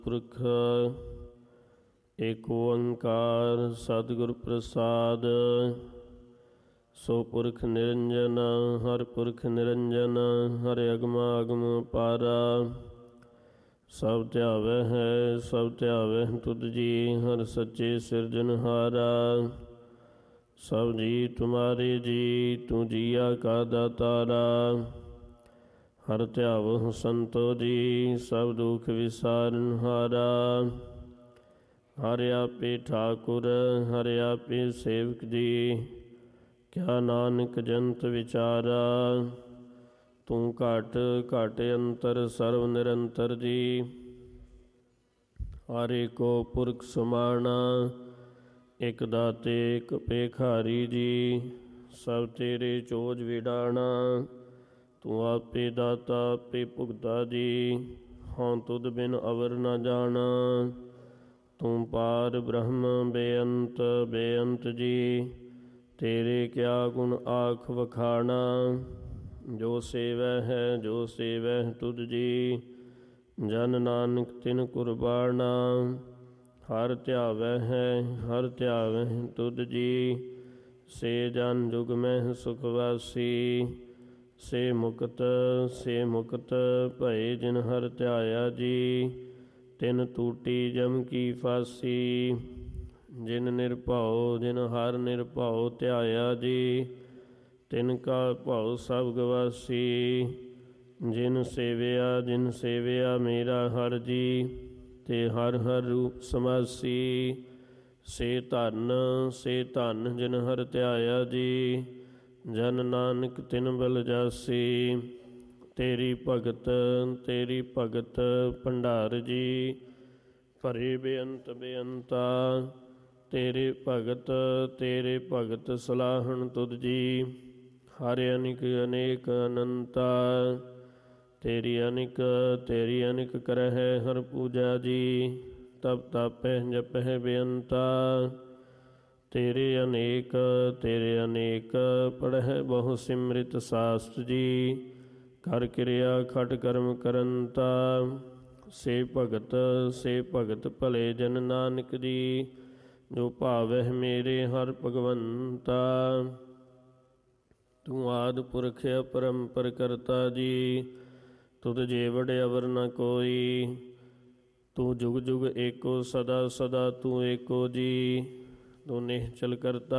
ਪੁਰਖ ਏਕ ਓੰਕਾਰ ਸਤਿਗੁਰ ਪ੍ਰਸਾਦ। ਸੋ ਪੁਰਖ ਨਿਰੰਜਨ ਹਰਿ ਪੁਰਖ ਨਿਰੰਜਨ, ਹਰਿ ਅਗਮ ਅਗਮ ਪਾਰਾ। ਸਭ ਧਿਆਵੈ ਹੈ ਸਭ ਧਿਆਵੈ ਤੁਧ ਜੀ, ਹਰਿ ਸੱਚੇ ਸਿਰਜਨਹਾਰਾ। ਸਭ ਜੀ ਤੁਮਾਰੇ ਜੀ, ਤੂੰ ਜੀਆ ਕਾ ਦਾਤਾਰਾ। ਹਰਿ ਧਿਆਵਹੁ ਸੰਤੋ ਜੀ, ਸਭ ਦੁਖ ਵਿਸਾਰਨਹਾਰਾ। ਹਰਿ ਆਪੇ ਠਾਕੁਰ ਹਰਿ ਆਪੇ ਸੇਵਕ ਜੀ, ਕਿਆ ਨਾਨਕ ਜੰਤ ਵਿਚਾਰਾ। ਤੂੰ ਘਟ ਘਟ ਅੰਤਰ ਸਰਵ ਨਿਰੰਤਰ ਜੀ, ਹਰਿ ਕੋ ਪੁਰਖ ਸਮਾਣਾ। ਇਕ ਦਾਤੇ ਇਕ ਭੇਖਾਰੀ ਜੀ, ਸਭ ਤੇਰੇ ਚੋਜ ਵਿਡਾਣਾ। ਤੂੰ ਆਪੇ ਦਾਤਾ ਆਪੇ ਭੁਗਤਾ ਜੀ, ਹਉ ਤੁਧ ਬਿਨ ਅਵਰ ਨ ਜਾਣਾ। ਤੂੰ ਪਾਰ ਬ੍ਰਹਮ ਬੇਅੰਤ ਬੇਅੰਤ ਜੀ, ਤੇਰੇ ਕਿਆ ਗੁਣ ਆਖ ਵਖਾਣਾ। ਜੋ ਸੇਵੈ ਹੈ ਜੋ ਸੇਵੈ ਤੁਧ ਜੀ, ਜਨ ਨਾਨਕ ਤਿਨ ਕੁਰਬਾਨਾ। ਹਰਿ ਧਿਆਵੈ ਹੈ ਹਰਿ ਧਿਆਵੈ ਤੁਧ ਜੀ, ਸੇ ਜਨ ਜੁਗ ਮਹਿ ਸੁਖ ਵਾਸੀ। ਸੇ ਮੁਕਤ ਭਏ ਜਿਨ ਹਰਿ ਧਿਆਇਆ ਜੀ, ਤਿਨ ਟੂਟੀ ਜਮ ਕੀ ਫਾਸੀ। ਜਿਨ ਨਿਰਭਉ ਜਿਨ ਹਰਿ ਨਿਰਭਉ ਧਿਆਇਆ ਜੀ, ਤਿਨ ਕਾ ਭਉ ਸਭ ਗਵਾਸੀ। ਜਿਨ ਸੇਵਿਆ ਮੇਰਾ ਹਰਿ ਜੀ, ਤੇ ਹਰਿ ਹਰਿ ਰੂਪ ਸਮਾਸੀ। ਸੇ ਧਨ ਜਿਨ ਹਰਿ ਧਿਆਇਆ ਜੀ, ਜਨ ਨਾਨਕ ਤਿਨ ਬਲ ਜਾਸੀ। ਤੇਰੀ ਭਗਤ ਭੰਡਾਰ ਜੀ, ਭਰੇ ਬੇਅੰਤ ਬੇਅੰਤਾ। ਤੇਰੇ ਭਗਤ ਸਲਾਹਣ ਤੁਧ ਜੀ, ਹਰਿ ਅਨਿਕ ਅਨੇਕ ਅਨੰਤਾ। ਤੇਰੀ ਅਨਿਕ ਕਰਹਿ ਹਰਿ ਪੂਜਾ ਜੀ, ਤਪ ਤਾਪਹਿ ਜਪਹਿ ਬੇਅੰਤਾ। ਤੇਰੇ ਅਨੇਕ ਪੜਹਿ ਬਹੁ ਸਿਮ੍ਰਿਤ ਸਾਸਤ ਜੀ, ਕਰ ਕਿਰਿਆ ਖਟ ਕਰਮ ਕਰੰਤਾ। ਸੇ ਭਗਤ ਭਲੇ ਜਨ ਨਾਨਕ ਜੀ, ਜੋ ਭਾਵਹਿ ਮੇਰੇ ਹਰਿ ਭਗਵੰਤਾ। ਤੂੰ ਆਦਿ ਪੁਰਖ ਅਪਰੰਪਰ ਕਰਤਾ ਜੀ, ਤੁਧ ਜੇਵੜ ਅਵਰ ਨ ਕੋਈ। ਤੂੰ ਜੁਗ ਜੁਗ ਏਕੋ ਸਦਾ ਸਦਾ ਤੂੰ ਏਕੋ ਜੀ, ਤੂੰ ਨਿਹਚਲ ਕਰਤਾ